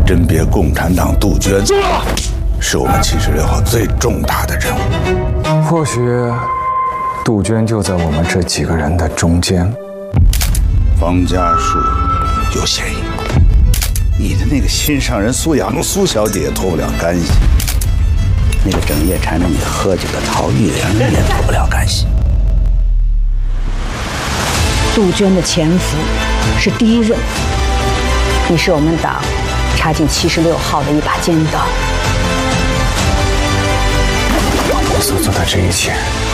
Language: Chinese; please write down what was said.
甄别共产党杜鹃，是我们76号最重大的任务。 或许杜鹃就在我们这几个人的中间。 方家树有嫌疑，你的那个心上人苏雅茹苏小姐也脱不了干系，那个整夜缠着你喝酒的陶玉玲也脱不了干系。 杜鹃的潜伏是第一任务，你是我们党插进76号的一把尖刀。 我所做的这一切，